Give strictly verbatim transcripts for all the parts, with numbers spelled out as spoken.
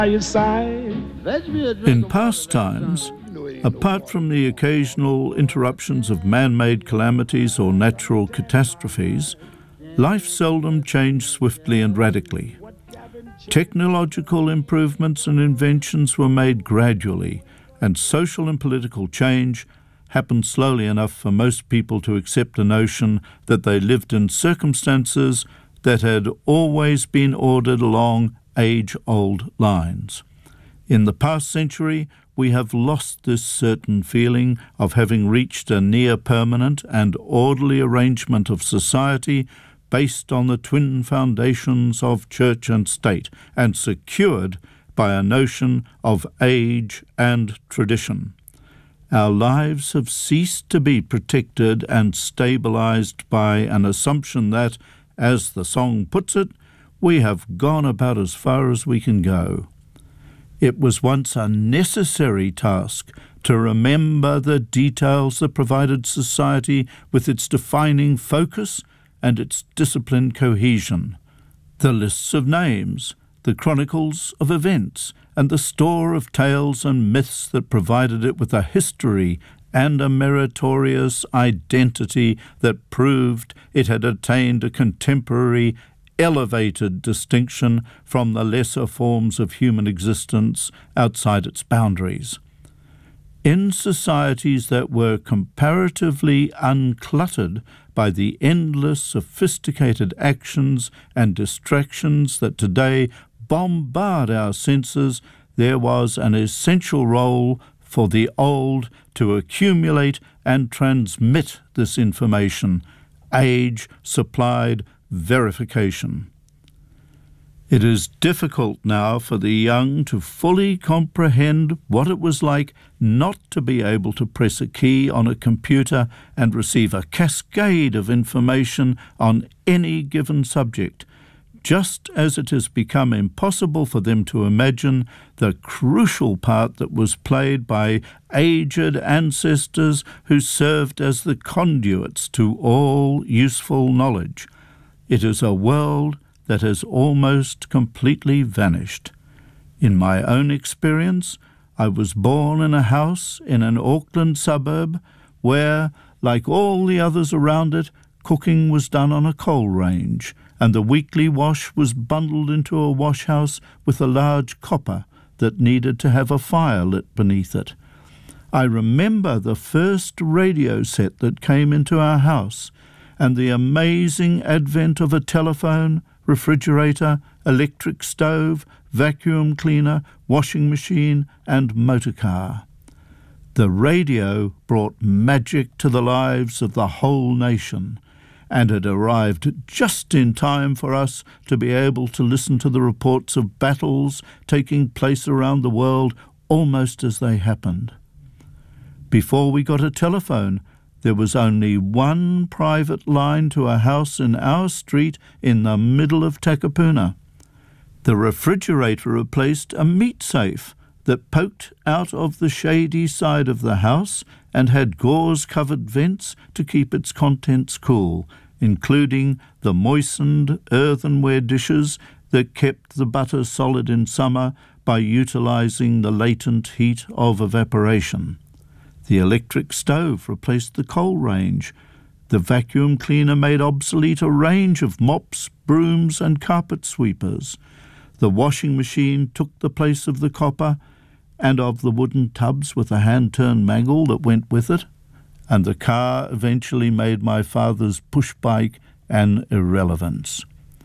In past times, apart from the occasional interruptions of man-made calamities or natural catastrophes, life seldom changed swiftly and radically. Technological improvements and inventions were made gradually, and social and political change happened slowly enough for most people to accept the notion that they lived in circumstances that had always been ordered along age-old lines. In the past century, we have lost this certain feeling of having reached a near-permanent and orderly arrangement of society based on the twin foundations of church and state, and secured by a notion of age and tradition. Our lives have ceased to be protected and stabilized by an assumption that, as the song puts it, we have gone about as far as we can go. It was once a necessary task to remember the details that provided society with its defining focus and its disciplined cohesion. The lists of names, the chronicles of events, and the store of tales and myths that provided it with a history and a meritorious identity that proved it had attained a contemporary elevated distinction from the lesser forms of human existence outside its boundaries. In societies that were comparatively uncluttered by the endless sophisticated actions and distractions that today bombard our senses, there was an essential role for the old to accumulate and transmit this information, age-supplied verification. It is difficult now for the young to fully comprehend what it was like not to be able to press a key on a computer and receive a cascade of information on any given subject, just as it has become impossible for them to imagine the crucial part that was played by aged ancestors who served as the conduits to all useful knowledge. It is a world that has almost completely vanished. In my own experience, I was born in a house in an Auckland suburb where, like all the others around it, cooking was done on a coal range, and the weekly wash was bundled into a wash house with a large copper that needed to have a fire lit beneath it. I remember the first radio set that came into our house, and the amazing advent of a telephone, refrigerator, electric stove, vacuum cleaner, washing machine, and motor car. The radio brought magic to the lives of the whole nation, and had arrived just in time for us to be able to listen to the reports of battles taking place around the world almost as they happened. Before we got a telephone, there was only one private line to a house in our street in the middle of Takapuna. The refrigerator replaced a meat safe that poked out of the shady side of the house and had gauze-covered vents to keep its contents cool, including the moistened earthenware dishes that kept the butter solid in summer by utilizing the latent heat of evaporation. The electric stove replaced the coal range. The vacuum cleaner made obsolete a range of mops, brooms, and carpet sweepers. The washing machine took the place of the copper and of the wooden tubs with a hand-turned mangle that went with it, and the car eventually made my father's push bike an irrelevance.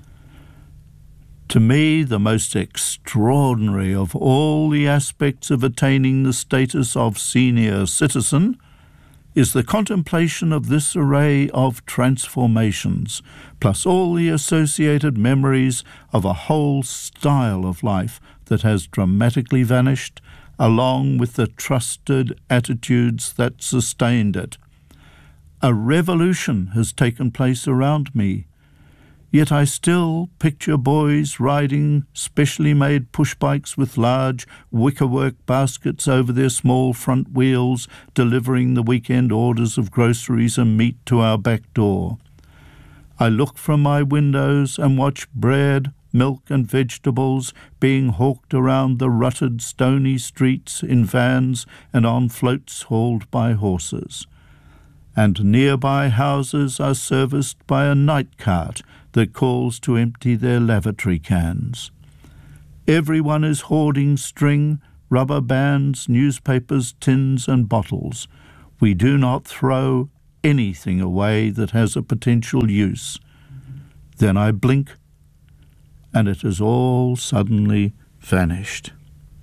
To me, the most extraordinary of all the aspects of attaining the status of senior citizen is the contemplation of this array of transformations, plus all the associated memories of a whole style of life that has dramatically vanished, along with the trusted attitudes that sustained it. A revolution has taken place around me, yet I still picture boys riding specially made push bikes with large wickerwork baskets over their small front wheels, delivering the weekend orders of groceries and meat to our back door. I look from my windows and watch bread, milk and vegetables being hawked around the rutted stony streets in vans and on floats hauled by horses. And nearby houses are serviced by a night cart that calls to empty their lavatory cans. Everyone is hoarding string, rubber bands, newspapers, tins and bottles. We do not throw anything away that has a potential use. Then I blink, and it has all suddenly vanished.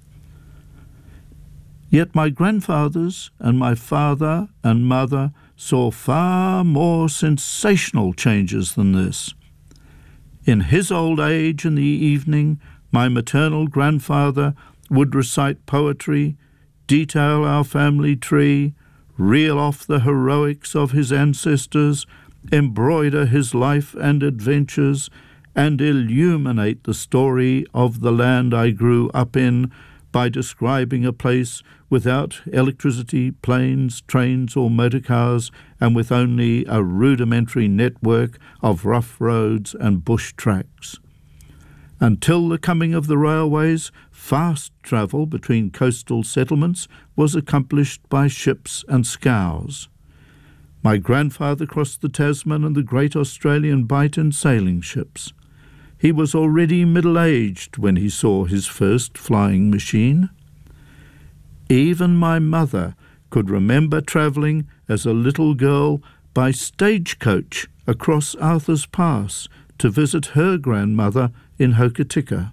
Yet my grandfathers and my father and mother saw far more sensational changes than this. In his old age in the evening, my maternal grandfather would recite poetry, detail our family tree, reel off the heroics of his ancestors, embroider his life and adventures, and illuminate the story of the land I grew up in by describing a place without electricity, planes, trains or motor cars, and with only a rudimentary network of rough roads and bush tracks. Until the coming of the railways, fast travel between coastal settlements was accomplished by ships and scows. My grandfather crossed the Tasman and the Great Australian Bight in sailing ships. He was already middle-aged when he saw his first flying machine. Even my mother could remember travelling as a little girl by stagecoach across Arthur's Pass to visit her grandmother in Hokitika.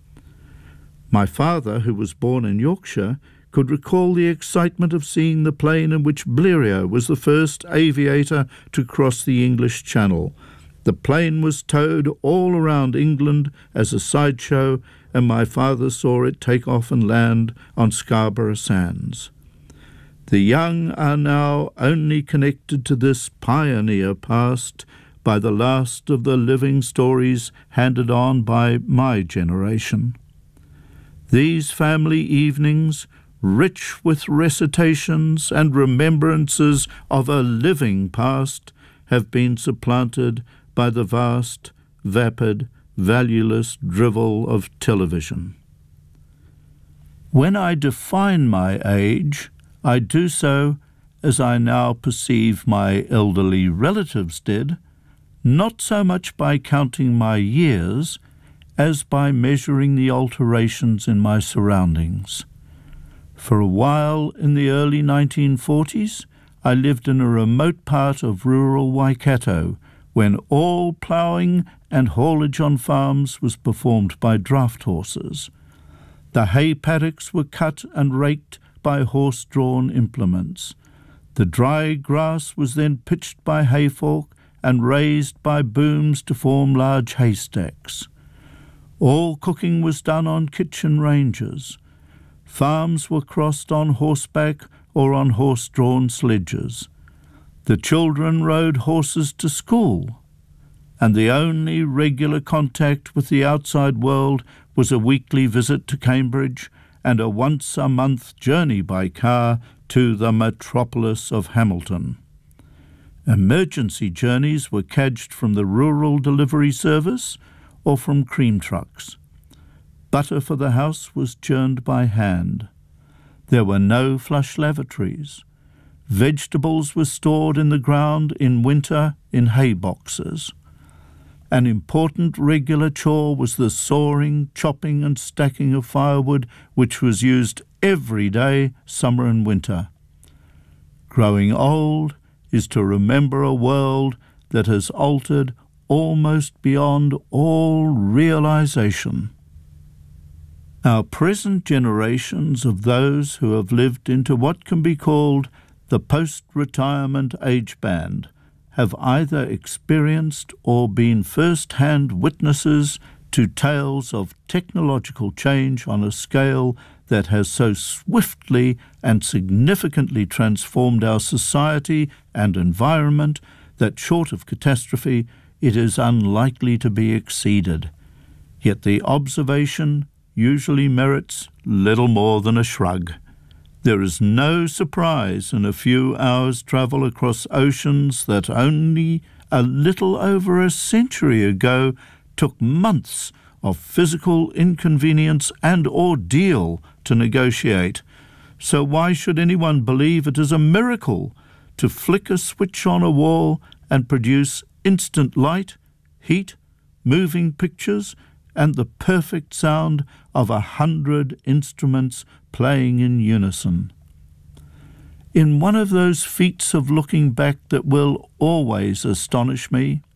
My father, who was born in Yorkshire, could recall the excitement of seeing the plane in which Blériot was the first aviator to cross the English Channel. The plane was towed all around England as a sideshow, and my father saw it take off and land on Scarborough Sands. The young are now only connected to this pioneer past by the last of the living stories handed on by my generation. These family evenings, rich with recitations and remembrances of a living past, have been supplanted by the vast, vapid, valueless drivel of television. When I define my age, I do so, as I now perceive my elderly relatives did, not so much by counting my years as by measuring the alterations in my surroundings. For a while in the early nineteen forties, I lived in a remote part of rural Waikato, when all ploughing and haulage on farms was performed by draft horses. The hay paddocks were cut and raked by horse-drawn implements. The dry grass was then pitched by hayfork and raised by booms to form large haystacks. All cooking was done on kitchen ranges. Farms were crossed on horseback or on horse-drawn sledges. The children rode horses to school, and the only regular contact with the outside world was a weekly visit to Cambridge and a once-a-month journey by car to the metropolis of Hamilton. Emergency journeys were cadged from the rural delivery service or from cream trucks. Butter for the house was churned by hand. There were no flush lavatories. Vegetables were stored in the ground in winter in hay boxes. An important regular chore was the sawing, chopping and stacking of firewood, which was used every day, summer and winter. Growing old is to remember a world that has altered almost beyond all realization. Our present generations of those who have lived into what can be called the post-retirement age band have either experienced or been first-hand witnesses to tales of technological change on a scale that has so swiftly and significantly transformed our society and environment that, short of catastrophe, it is unlikely to be exceeded. Yet the observation usually merits little more than a shrug. There is no surprise in a few hours' travel across oceans that only a little over a century ago took months of physical inconvenience and ordeal to negotiate. So why should anyone believe it is a miracle to flick a switch on a wall and produce instant light, heat, moving pictures, and the perfect sound of a hundred instruments playing in unison? In one of those feats of looking back that will always astonish me,